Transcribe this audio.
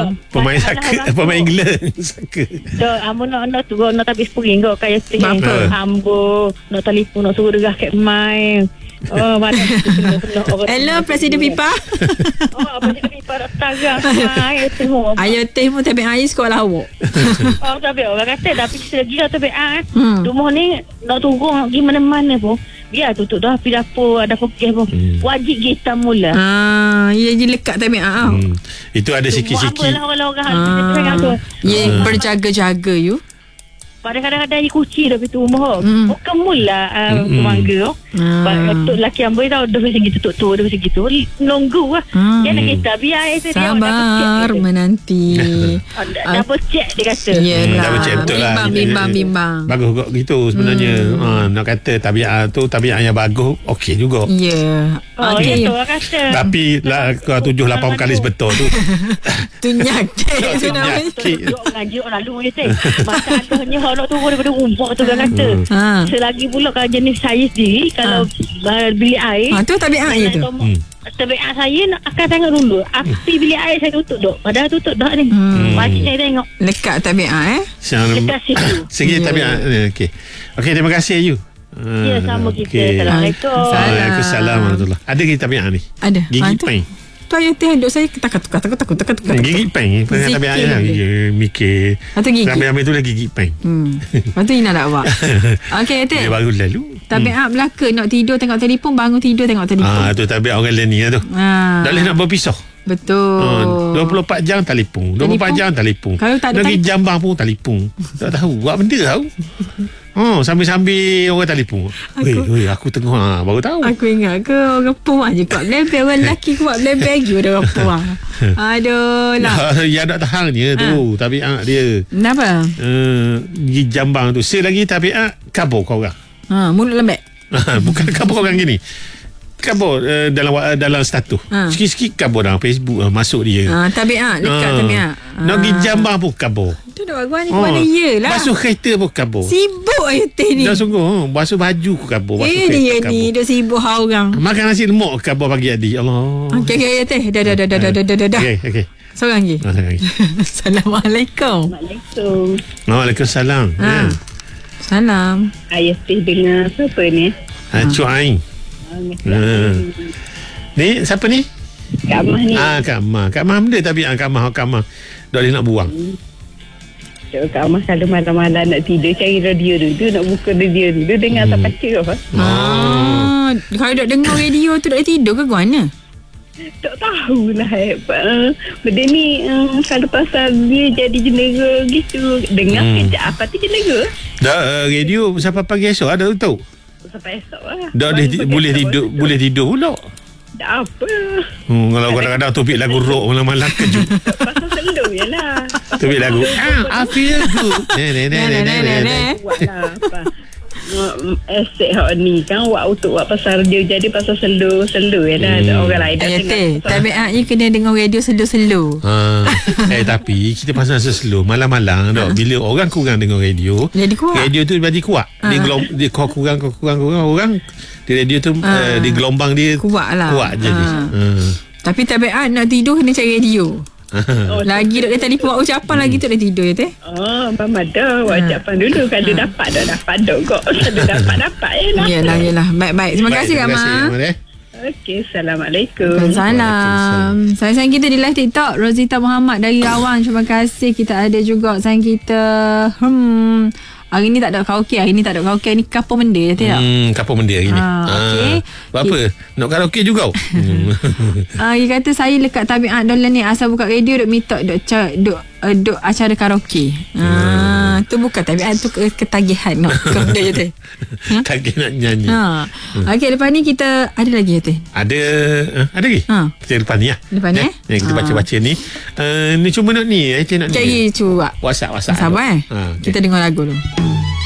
Pemain saka, pemain gila saka. Amo nak tu nak tapi spring kau kayak tu. Ambo nak telefon nak suruh dekat kat mai. Oh, mana hello Presiden Pipa. Presiden Pipa datang mai tu. Ayo teh mu tapi air sekolah awak. Tapi orang kata tapi selagi dah tabiat. Rumah ni nak tunggu pergi mana-mana pun. Biar tutup dah api dapur, ada pokeh pun. Wajib kita mula. Ya je lekat tabiat. Itu ada sikit-sikit. Orang ya berjaga-jaga you. Pada kadang-kadang kucing tapi tu rumah. Bukan mula pemangga. Tok lelaki ambil tahu dah macam gitu tok dah macam gitu. Nunggu lah. Jangan kita biar dia sabar menanti. Double check dia kata. Double check betul lah. Bimbang. Bagus kok gitu sebenarnya. Nak kata tabiat tu tabiat yang bagus okey juga. Ya. Okey. Orang kata. Tapi lah 7-8 kali sebetul tu. Tunyakit. Orang ngaji orang lalu je teh. Masalahnya nak turun daripada rumah tu kan kata. Selagi pula kalau jenis saya sendiri kalau bilik air tu tabiat je tu. Tabiat saya nak akan tengok dulu api bilik air saya tutup dok. Padahal tutup dah ni. Wajib saya tengok. Lekat tabiat Dekat situ. Segi tabiat. Okey terima kasih you. Ya sama kita. Assalamualaikum. Waalaikumsalam warahmatullahi. Ada gigi tabiat ni? Ada. Gigi peng. Tu ayat teh duk saya takut. Gigi peng perangai tabiat lah. Gigi mikir. Atau gigi. Ramai-ramai tu lah gigi peng. Lepas tu Ina nak buat. Okey teh. Dia baru lalu. Tabiat belaka nak tidur tengok telefon, bangun tidur tengok telefon. Tu tabiat orang lain ni tu. Tak boleh nak berpisah. Betul. 24 jam telefon. 24 jam telefon. Kalau tak ada lagi jambang pun telefon. Tak tahu buat benda tahu. Sambil-sambil orang telefon. Weh, aku tengok baru tahu. Aku ingat ke orang puan je kuat blebel, orang lelaki kuat blebel je orang puan. Aduh lah. Ya nak tahan dia tu tabiat dia. Kenapa? Gigi jambang tu. Selagi tabiat kabur kau orang. Mulut lembek. Bukan kabur orang gini. Kabur dalam status. Sikit-sikit kabur dalam Facebook masuk dia. Tabiat lekat tabiat. Nak pergi jambang pun kabur. Tu dah bagus ni ke mana iyalah. Basuh kereta pun kabur. Sibuk teh ni. Dah sungguh basuh baju pun kabur. Dia ni duk sibuk orang. Makan nasi lemak kabur pagi tadi. Allah. Okey teh. Dah. Okey. Seorang lagi. Assalamualaikum. Waalaikumsalam. Salam. Ayah teh dengar siapa ni? Cik Ain. Ni siapa ni? Kak Mah ni. Kak Mah benda tapi Kak Mah dah boleh nak buang. Kak Mah kalau malam-malam nak tidur cari radio dulu, nak buka radio dulu dengar tak baca apa. Kalau duk dengar radio tu duk tidur ke mana? Tak tahulah. Benda ni kalau pasal dia jadi jendera gitu, dengar kejap apa tu jendera. Dah radio sampai pagi esok ada tahu. Sampai esok lah. Dah boleh tidur pula. Tak apa. Kalau kadang-kadang topik lagu rock malam-malam kejut. Pasal selalu je lah. Topik lagu I feel good. Buatlah apa. Esek hak ni kan untuk buat pasal radio. Jadi pasal selo je lah. Orang lain dah dengar. Tabiatnya kena dengar radio selo-selo. Tapi kita pasal selo malam-malam tak. Bila orang kurang dengar radio, jadi kuat. Radio tu jadi kuat. Dia kurang orang. Di radio tu di gelombang dia kuat lah. Kuat jadi. Tapi tabiat nak tidur kena cari radio. Lagi duk dia telefon buat ucapan lagi tu dia tidur ya teh. Mama dah buat ucapan dulu. Kalau dapat dok kok. Kalau dapat je lah. Yalah. Baik. Terima kasih Kak Mak. Okey, Assalamualaikum. Salam. Sayang kita di live TikTok Rozita Muhammad dari Rawang. Terima kasih. Kita ada juga sayang kita. Hari ni tak ada karaoke. Hari ni kapur benda tak? Kapur benda hari ni. Okay. Buat apa? Nak karaoke juga? Dia kata saya lekat tabiat dolan ni asal buka radio duk minta duk acara karaoke. Tu bukan tabiat, tu ketagihan nak benda je teh. Tagih nak nyanyi. Okey, lepas ni kita ada lagi teh. Ada lagi? Kita lepas ni lah. Lepas ni kita baca-baca ni. Ni cuma nak ni. Kita nak cari cuba WhatsApp. Sabar kita dengar lagu dulu.